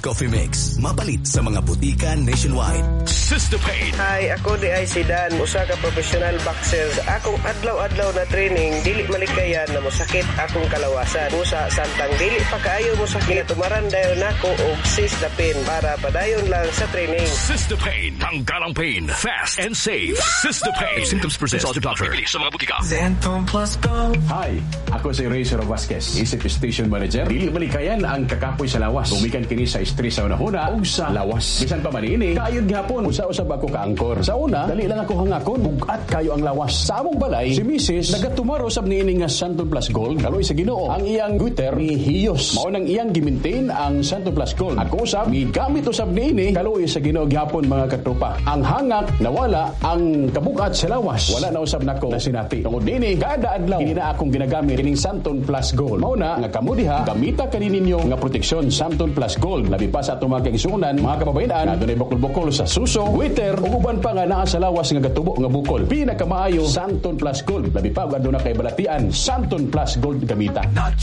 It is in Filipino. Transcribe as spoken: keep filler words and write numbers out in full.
Coffee Mix. Mapalit sa mga butika nationwide. Sister Pain. Hi, ako di ay si Dan. Usa ka professional boxer. Sa akong adlaw-adlaw na training, dili malikayan na mosakit akong kalawasan. Usa samtang dili pa kaayo mosakit, tumaran dayon nako og Sister Pain para padayon lang sa training. Sister Pain. Tanggalang pain. Fast and safe. Sister Pain. Symptoms persist. Consult your doctor. Bili sa mga butika. Zenton Plus Gold. Hi, ako si Razor Vasquez, isip station manager. Dili malikayan ang kakapoy sa lawas. Gumikan kini sa stress sa unahuna o sa lawas. Bisan pa man ini, kaayod gihapon. Usa-usab ako kaangkor. Sa una, dali lang ako hangakon. Bugat kayo ang lawas. Sa among balay, si Missus nagatumaro sab niini nga Santon Plus Gold. Kaloy sa Ginoo, ang iyang Twitter ni Hiyos. Mao nang iyang gimaintain ang Santon Plus Gold. Ako usab gigamit usab niini kaloy sa Ginoo gihapon mga katropa. Ang hangak nawala, ang kabugat sa lawas. Wala na usab nako na sinati. Tungod niini, kada adlaw hindi na akong ginagamit kining Santon Plus Gold. Mao na nga kamo diha gamita kani ninyo nga proteksyon Santon Plus Gold. Labi pa sa atong mga kaigsuonan, mga kababayan, na dunay bukol-bukol sa suso, Twitter, ug uban pa nga naa sa lawas nga gatubo nga bukol. Pinakamaayo Santon Plus Gold. Labi pa aduna kay balatian Santon Plus Gold gamita.